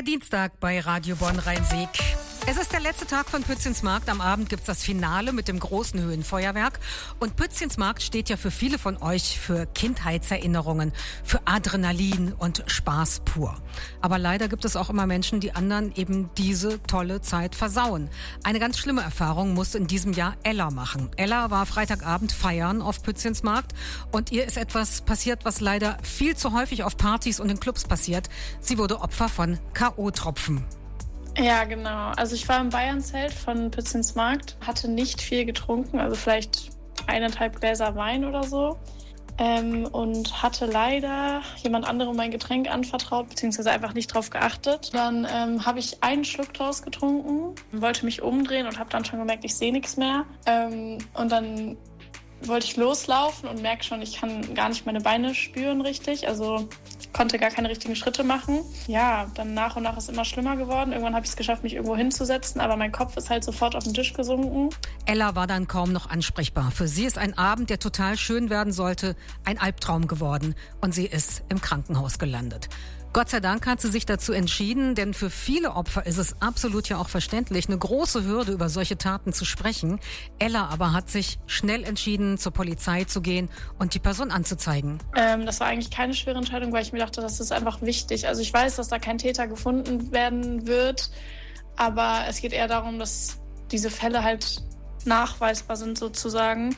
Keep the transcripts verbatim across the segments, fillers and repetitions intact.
Der Dienstag bei Radio Bonn Rhein-Sieg. Es ist der letzte Tag von Pützchensmarkt. Am Abend gibt's das Finale mit dem großen Höhenfeuerwerk. Und Pützchensmarkt steht ja für viele von euch für Kindheitserinnerungen, für Adrenalin und Spaß pur. Aber leider gibt es auch immer Menschen, die anderen eben diese tolle Zeit versauen. Eine ganz schlimme Erfahrung musste in diesem Jahr Ella machen. Ella war Freitagabend feiern auf Pützchensmarkt und ihr ist etwas passiert, was leider viel zu häufig auf Partys und in Clubs passiert. Sie wurde Opfer von K O-Tropfen. Ja, genau. Also ich war im Bayernzelt von Pützchensmarkt, hatte nicht viel getrunken, also vielleicht eineinhalb Gläser Wein oder so. Ähm, und hatte leider jemand anderem mein Getränk anvertraut, beziehungsweise einfach nicht drauf geachtet. Dann ähm, habe ich einen Schluck draus getrunken, wollte mich umdrehen und habe dann schon gemerkt, ich sehe nichts mehr. Ähm, und dann wollte ich loslaufen und merke schon, ich kann gar nicht meine Beine spüren richtig. Also ich konnte gar keine richtigen Schritte machen. Ja, dann nach und nach ist es immer schlimmer geworden. Irgendwann habe ich es geschafft, mich irgendwo hinzusetzen, aber mein Kopf ist halt sofort auf den Tisch gesunken. Ella war dann kaum noch ansprechbar. Für sie ist ein Abend, der total schön werden sollte, ein Albtraum geworden. Und sie ist im Krankenhaus gelandet. Gott sei Dank hat sie sich dazu entschieden, denn für viele Opfer ist es absolut ja auch verständlich, eine große Hürde, über solche Taten zu sprechen. Ella aber hat sich schnell entschieden, zur Polizei zu gehen und die Person anzuzeigen. Ähm, das war eigentlich keine schwere Entscheidung, weil ich mir dachte, das ist einfach wichtig. Also ich weiß, dass da kein Täter gefunden werden wird, aber es geht eher darum, dass diese Fälle halt nachweisbar sind sozusagen.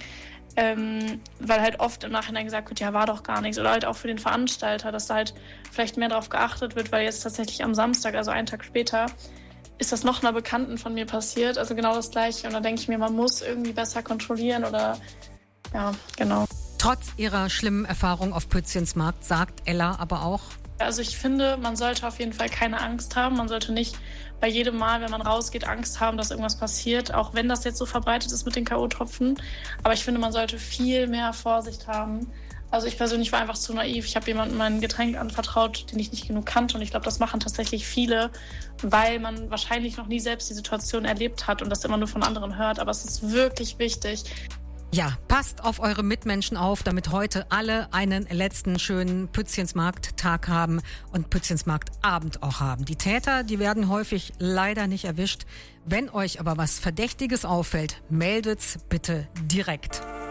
Ähm, weil halt oft im Nachhinein gesagt wird, ja, war doch gar nichts. Oder halt auch für den Veranstalter, dass da halt vielleicht mehr darauf geachtet wird, weil jetzt tatsächlich am Samstag, also einen Tag später, ist das noch einer Bekannten von mir passiert. Also genau das Gleiche. Und da denke ich mir, man muss irgendwie besser kontrollieren oder, ja, genau. Trotz ihrer schlimmen Erfahrung auf Pützchensmarkt sagt Ella aber auch: Also ich finde, man sollte auf jeden Fall keine Angst haben. Man sollte nicht bei jedem Mal, wenn man rausgeht, Angst haben, dass irgendwas passiert, auch wenn das jetzt so verbreitet ist mit den K O-Tropfen. Aber ich finde, man sollte viel mehr Vorsicht haben. Also ich persönlich war einfach zu naiv. Ich habe jemandem mein Getränk anvertraut, den ich nicht genug kannte. Und ich glaube, das machen tatsächlich viele, weil man wahrscheinlich noch nie selbst die Situation erlebt hat und das immer nur von anderen hört. Aber es ist wirklich wichtig. Ja, passt auf eure Mitmenschen auf, damit heute alle einen letzten schönen Pützchensmarkt-Tag haben und Pützchensmarkt-Abend auch haben. Die Täter, die werden häufig leider nicht erwischt. Wenn euch aber was Verdächtiges auffällt, meldet's bitte direkt.